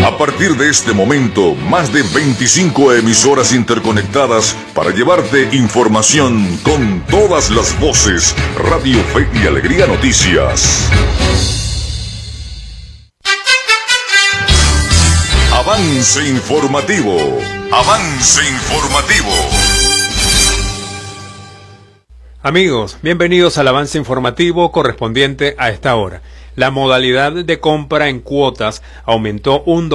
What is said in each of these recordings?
A partir de este momento, más de 25 emisoras interconectadas para llevarte información con todas las voces. Radio Fe y Alegría Noticias. Avance informativo. Avance informativo. Amigos, bienvenidos al avance informativo correspondiente a esta hora. La modalidad de compra en cuotas aumentó un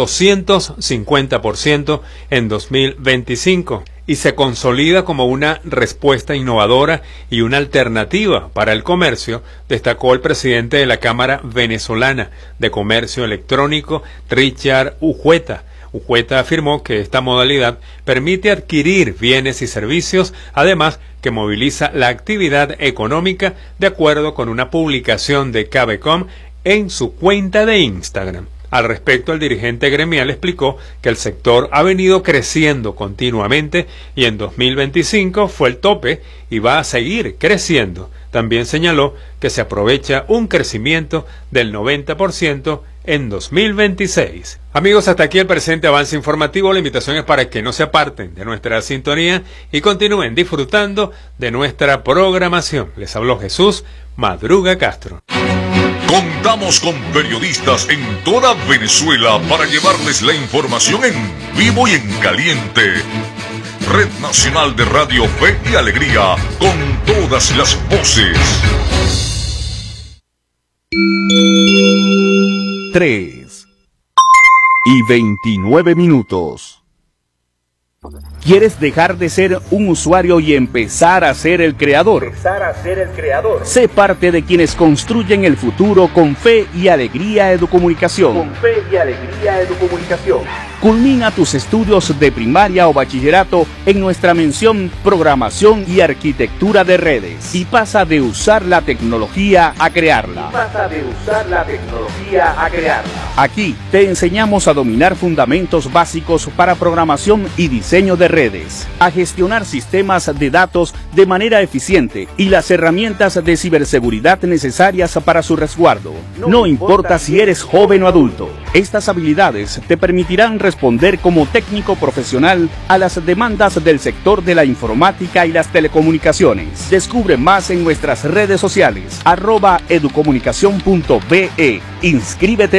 250% en 2025 y se consolida como una respuesta innovadora y una alternativa para el comercio, destacó el presidente de la Cámara Venezolana de Comercio Electrónico, Richard Ujueta. Ujueta afirmó que esta modalidad permite adquirir bienes y servicios, además que moviliza la actividad económica, de acuerdo con una publicación de Cabecom en su cuenta de Instagram. Al respecto, el dirigente gremial explicó que el sector ha venido creciendo continuamente y en 2025 fue el tope y va a seguir creciendo. También señaló que se aprovecha un crecimiento del 90% en 2026. Amigos, hasta aquí el presente avance informativo. La invitación es para que no se aparten de nuestra sintonía y continúen disfrutando de nuestra programación. Les habló Jesús Madruga Castro. Contamos con periodistas en toda Venezuela para llevarles la información en vivo y en caliente. Red Nacional de Radio Fe y Alegría, con todas las voces. 3:29. ¿Quieres dejar de ser un usuario y empezar a ser el creador? Sé parte de quienes construyen el futuro con Fe y Alegría Educomunicación. Culmina tus estudios de primaria o bachillerato en nuestra mención Programación y Arquitectura de Redes y pasa de usar la tecnología a crearla. Aquí te enseñamos a dominar fundamentos básicos para programación y diseño de redes, a gestionar sistemas de datos de manera eficiente y las herramientas de ciberseguridad necesarias para su resguardo. No importa si eres joven o adulto, estas habilidades te permitirán responder como técnico profesional a las demandas del sector de la informática y las telecomunicaciones. Descubre más en nuestras redes sociales @educomunicacion.be. Inscríbete